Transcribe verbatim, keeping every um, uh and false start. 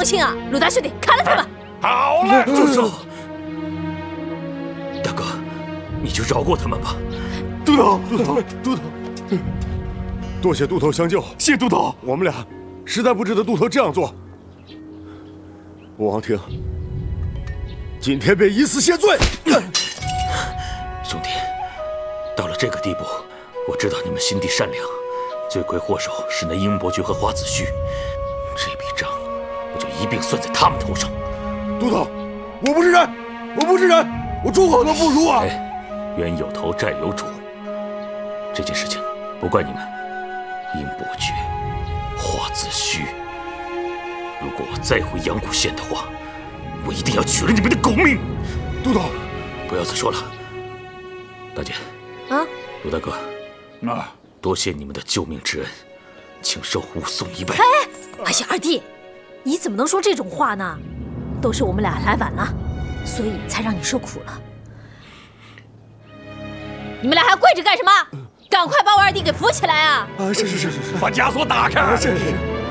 亲啊！鲁达兄弟，砍了他们！ 好了， 住手！大哥，你就饶过他们吧。 都头，都头，都头，多谢都头相救。 谢都头， 我们俩实在不值得都头这样做。王庭，今天便以死谢罪。 兄弟，到了这个地步，我知道你们心地善良，罪魁祸首是那英伯爵和花子虚，这笔账我就一并算在他们头上。 都头，我不是人，我不是人，我诸侯都不如啊！ 哎，冤有头债有主，这件事情不怪你们。英伯爵、花子虚，如果我再回阳谷县的话，我一定要取了你们的狗命！ 都头， 不要再说了。大姐， 啊， 鲁大哥， 啊， 多谢你们的救命之恩，请受武松一拜。 哎，哎呀，二弟，你怎么能说这种话呢？都是我们俩来晚了，所以才让你受苦了。你们俩还跪着干什么？赶快把我二弟给扶起来啊！ 啊，是是是是是， 把枷锁打开。 是是。